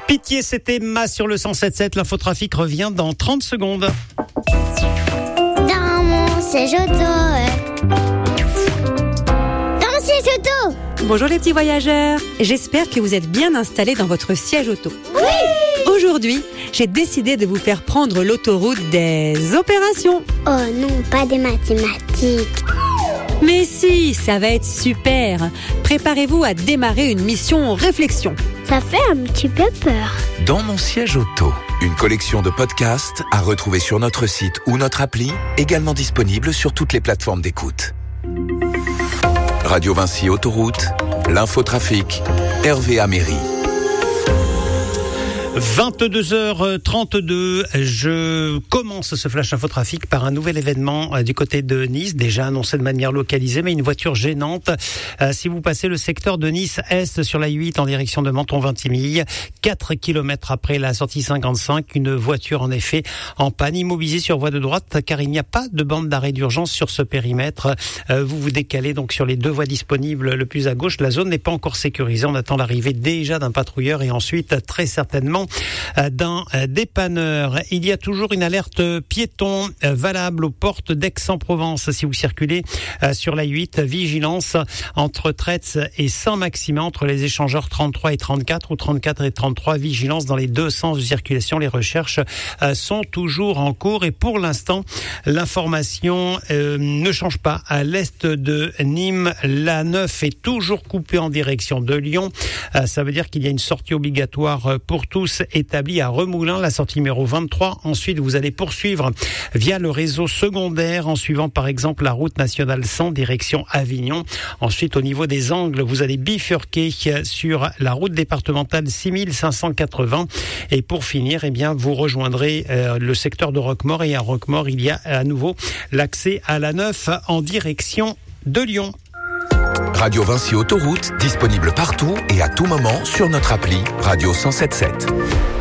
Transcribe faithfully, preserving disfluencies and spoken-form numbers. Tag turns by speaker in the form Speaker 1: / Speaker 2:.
Speaker 1: Pitié, c'était Ma sur le cent sept sept. L'infotrafic revient dans trente secondes.
Speaker 2: Dans mon siège auto. Dans mon siège auto.
Speaker 3: Bonjour les petits voyageurs. J'espère que vous êtes bien installés dans votre siège auto.
Speaker 2: Oui.
Speaker 3: Aujourd'hui, j'ai décidé de vous faire prendre l'autoroute des opérations.
Speaker 2: Oh non, pas des mathématiques.
Speaker 3: Mais si, ça va être super. Préparez-vous à démarrer une mission réflexion.
Speaker 2: Ça fait un petit peu peur.
Speaker 4: Dans mon siège auto, une collection de podcasts à retrouver sur notre site ou notre appli, également disponible sur toutes les plateformes d'écoute. Radio Vinci Autoroute, l'infotrafic, Hervé Améry.
Speaker 1: vingt-deux heures trente-deux, je commence ce flash infotrafic par un nouvel événement du côté de Nice, déjà annoncé de manière localisée, mais une voiture gênante. Euh, si vous passez le secteur de Nice-Est sur la huit en direction de Menton-Vintimille, quatre kilomètres après la sortie cinquante-cinq, une voiture en effet en panne, immobilisée sur voie de droite, car il n'y a pas de bande d'arrêt d'urgence sur ce périmètre. Euh, vous vous décalez donc sur les deux voies disponibles le plus à gauche. La zone n'est pas encore sécurisée, on attend l'arrivée déjà d'un patrouilleur et ensuite très certainement d'un dépanneur. Il y a toujours une alerte piéton valable aux portes d'Aix-en-Provence. Si vous circulez sur la huit, vigilance entre Tretz et Saint-Maximin, entre les échangeurs trente-trois et trente-quatre ou trente-quatre et trente-trois, vigilance dans les deux sens de circulation. Les recherches sont toujours en cours et pour l'instant, l'information euh, ne change pas. À l'est de Nîmes, l'A neuf est toujours coupée en direction de Lyon. Euh, ça veut dire qu'il y a une sortie obligatoire pour tous établie à Remoulins, la sortie numéro vingt-trois. Ensuite, vous allez poursuivre via le réseau secondaire en suivant par exemple la route nationale cent direction Avignon. Ensuite, au niveau des angles, vous allez bifurquer sur la route départementale six mille cinq cent quatre-vingts et pour finir, eh bien, vous rejoindrez euh, le secteur de Roquemaure et à Roquemaure, il y a à nouveau l'accès à l'A neuf en direction de Lyon.
Speaker 4: Radio Vinci Autoroute, disponible partout et à tout moment sur notre appli Radio cent sept sept.